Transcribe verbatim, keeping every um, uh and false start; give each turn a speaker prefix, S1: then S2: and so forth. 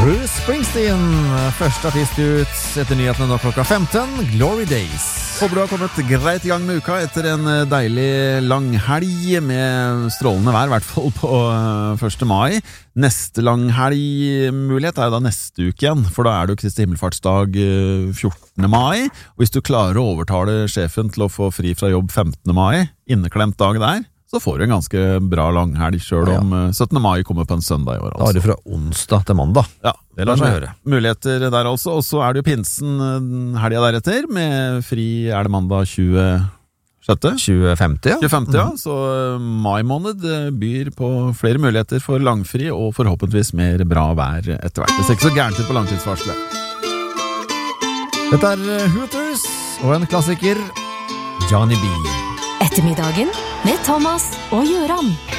S1: Bruce Springsteen, første artist ut etter nyhetene nå klokka femten, Glory Days. Håper du har kommet greit i gang med uka etter en deilig lang helg med strålende vær, i hvert fall på første mai. Neste lang helgmulighet er jo da neste uke igjen, for da er det jo Kristi himmelfartsdag fjortende mai. Og hvis du klarer å overtale sjefen til å få fri fra jobb femtende mai, inneklemt dag der, så får du en ganske bra langhelg selv om ja. syttende mai kommer på en søndag i år. Altså.
S2: Da er det fra onsdag til mandag.
S1: Ja,
S2: det lar seg høre.
S1: Muligheter der altså, og så er det jo pinsen helga deretter, med fri er det mandag tjuesjette?
S2: tjue femti, ja.
S1: tjue femti, ja. Så mai måned byr på flere muligheter for langfri, og forhåpentligvis mer bra vær etter hvert. Det ser ikke så gærent ut på langtidsvarselet. Dette er Hooters, og en klassiker, Johnny B.
S3: Ettermiddagen med Thomas og Gjøran.